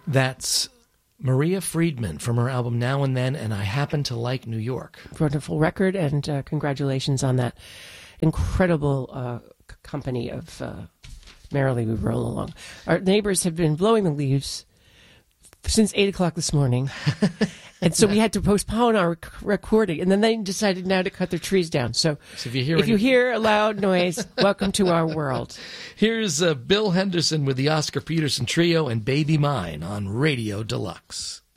That's Maria Friedman from her album Now and Then, and I Happen to Like New York. Wonderful record, and congratulations on that incredible company of Merrily We Roll Along. Our neighbors have been blowing the leaves since 8 o'clock this morning. And so we had to postpone our recording, and then they decided now to cut their trees down. So if you hear a loud noise, welcome to our world. Here's Bill Henderson with the Oscar Peterson Trio and Baby Mine on Radio Deluxe.